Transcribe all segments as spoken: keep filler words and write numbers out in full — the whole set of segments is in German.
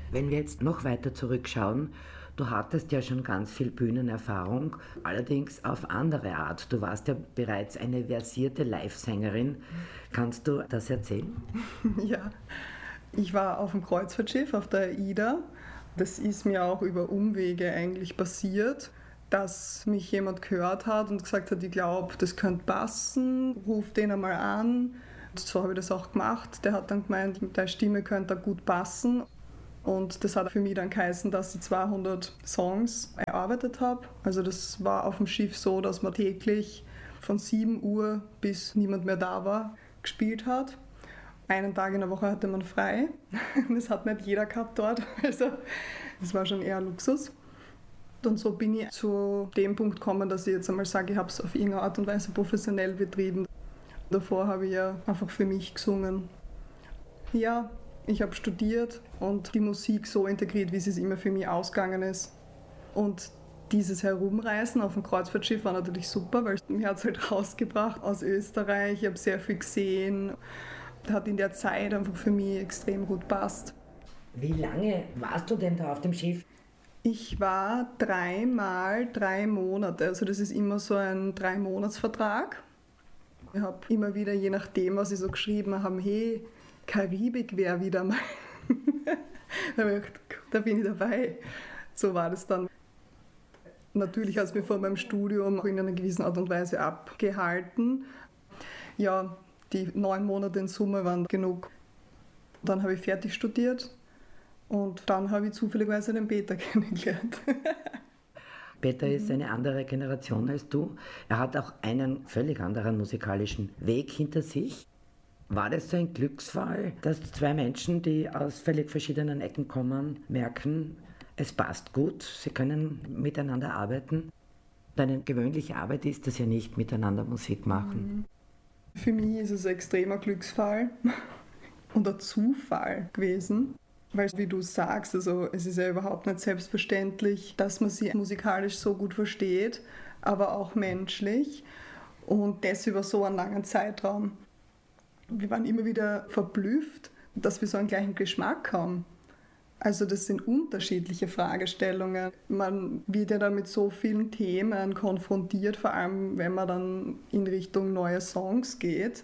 Wenn wir jetzt noch weiter zurückschauen, du hattest ja schon ganz viel Bühnenerfahrung, allerdings auf andere Art. Du warst ja bereits eine versierte Live-Sängerin. Kannst du das erzählen? Ja, ich war auf dem Kreuzfahrtschiff auf der AIDA. Das ist mir auch über Umwege eigentlich passiert, dass mich jemand gehört hat und gesagt hat, ich glaube, das könnte passen, ruf den einmal an. Und so habe ich das auch gemacht. Der hat dann gemeint, mit der Stimme könnte er gut passen. Und das hat für mich dann geheißen, dass ich zweihundert Songs erarbeitet habe. Also das war auf dem Schiff so, dass man täglich von sieben Uhr bis niemand mehr da war, gespielt hat. Einen Tag in der Woche hatte man frei. Das hat nicht jeder gehabt dort. Also das war schon eher Luxus. Und so bin ich zu dem Punkt gekommen, dass ich jetzt einmal sage, ich habe es auf irgendeine Art und Weise professionell betrieben. Davor habe ich ja einfach für mich gesungen. Ja, ich habe studiert und die Musik so integriert, wie es immer für mich ausgegangen ist. Und dieses Herumreisen auf dem Kreuzfahrtschiff war natürlich super, weil mich hat es halt rausgebracht aus Österreich. Ich habe sehr viel gesehen. Hat in der Zeit einfach für mich extrem gut gepasst. Wie lange warst du denn da auf dem Schiff? Ich war dreimal drei Monate. Also das ist immer so ein Drei-Monats-Vertrag. Ich habe immer wieder, je nachdem, was ich so geschrieben habe, hey, Karibik wäre wieder mal. Da habe ich gedacht, da bin ich dabei. So war das dann. Natürlich hat es mich vor meinem Studium in einer gewissen Art und Weise abgehalten. Ja, die neun Monate in Summe waren genug. Dann habe ich fertig studiert und dann habe ich zufälligerweise den Peter kennengelernt. Peter ist eine andere Generation als du. Er hat auch einen völlig anderen musikalischen Weg hinter sich. War das so ein Glücksfall, dass zwei Menschen, die aus völlig verschiedenen Ecken kommen, merken, es passt gut, sie können miteinander arbeiten? Eine gewöhnliche Arbeit ist das ja nicht, miteinander Musik machen. Für mich ist es ein extremer Glücksfall und ein Zufall gewesen. Weil, wie du sagst, also es ist ja überhaupt nicht selbstverständlich, dass man sie musikalisch so gut versteht, aber auch menschlich und das über so einen langen Zeitraum. Wir waren immer wieder verblüfft, dass wir so einen gleichen Geschmack haben. Also das sind unterschiedliche Fragestellungen. Man wird ja da mit so vielen Themen konfrontiert, vor allem wenn man dann in Richtung neue Songs geht.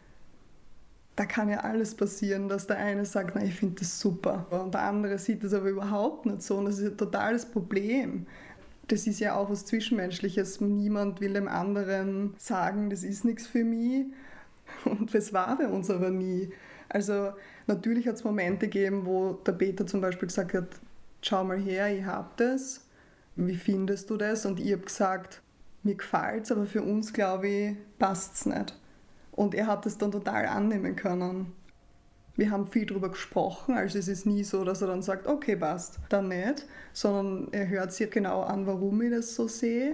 Da kann ja alles passieren, dass der eine sagt, na, ich finde das super. Und der andere sieht das aber überhaupt nicht so. Und das ist ein totales Problem. Das ist ja auch was Zwischenmenschliches. Niemand will dem anderen sagen, das ist nichts für mich. Und das war bei uns aber nie. Also natürlich hat es Momente gegeben, wo der Peter zum Beispiel gesagt hat, schau mal her, ich hab das. Wie findest du das? Und ich habe gesagt, mir gefällt es, aber für uns, glaube ich, passt es nicht. Und er hat es dann total annehmen können. Wir haben viel darüber gesprochen, also es ist nie so, dass er dann sagt, okay, passt, dann nicht, sondern er hört sich genau an, warum ich das so sehe.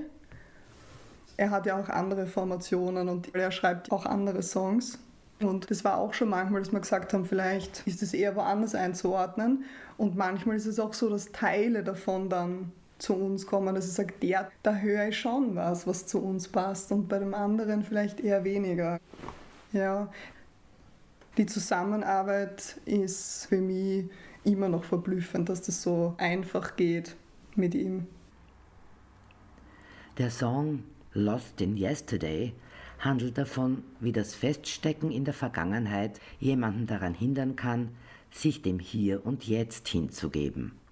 Er hat ja auch andere Formationen und er schreibt auch andere Songs. Und das war auch schon manchmal, dass wir gesagt haben, vielleicht ist es eher woanders einzuordnen. Und manchmal ist es auch so, dass Teile davon dann zu uns kommen, dass ich sage, der, da höre ich schon was, was zu uns passt und bei dem anderen vielleicht eher weniger. Ja, die Zusammenarbeit ist für mich immer noch verblüffend, dass das so einfach geht mit ihm. Der Song Lost in Yesterday handelt davon, wie das Feststecken in der Vergangenheit jemanden daran hindern kann, sich dem Hier und Jetzt hinzugeben.